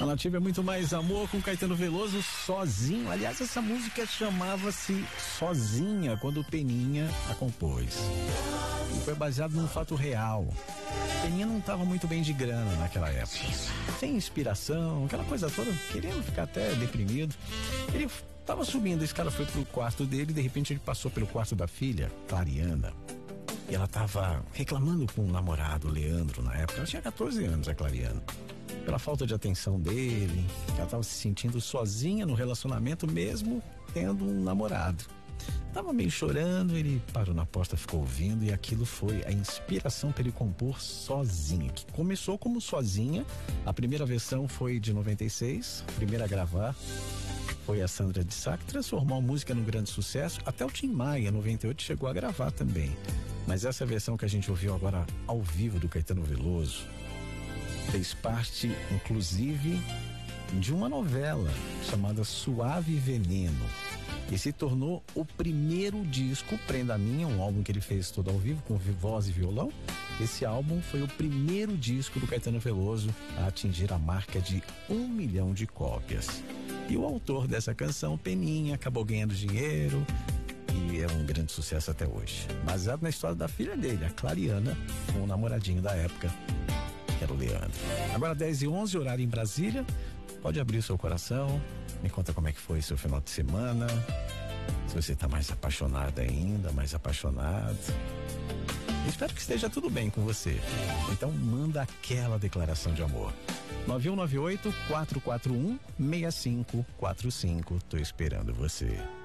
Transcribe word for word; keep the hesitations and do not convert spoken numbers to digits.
A Nativa é muito mais amor com Caetano Veloso, Sozinho. Aliás, essa música chamava-se Sozinha quando o Peninha a compôs. E foi baseado num fato real. Peninha não estava muito bem de grana naquela época. Sem inspiração, aquela coisa toda, querendo ficar até deprimido. Ele estava subindo, esse cara foi pro quarto dele e de repente ele passou pelo quarto da filha, Clariana. E ela estava reclamando com o namorado, Leandro, na época. Ela tinha quatorze anos, a Clariana. Pela falta de atenção dele, ela estava se sentindo sozinha no relacionamento, mesmo tendo um namorado. Tava meio chorando, ele parou na porta, ficou ouvindo, e aquilo foi a inspiração para ele compor Sozinha, que começou como Sozinha. A primeira versão foi de noventa e seis, a primeira a gravar foi a Sandra de Sá, que transformou a música num grande sucesso. Até o Tim Maia, em noventa e oito, chegou a gravar também. Mas essa versão que a gente ouviu agora ao vivo do Caetano Veloso fez parte, inclusive, de uma novela chamada Suave Veneno, e se tornou o primeiro disco, Prenda Minha, um álbum que ele fez todo ao vivo, com voz e violão. Esse álbum foi o primeiro disco do Caetano Veloso a atingir a marca de um milhão de cópias. E o autor dessa canção, Peninha, acabou ganhando dinheiro e é um grande sucesso até hoje. Baseado na história da filha dele, a Clariana, com o namoradinho da época, que era o Leandro. Agora dez e onze, horário em Brasília. Pode abrir o seu coração, me conta como é que foi seu final de semana, se você está mais apaixonada ainda, mais apaixonado. Espero que esteja tudo bem com você. Então manda aquela declaração de amor. nove um nove oito, quatro quatro um, seis cinco quatro cinco. Tô esperando você.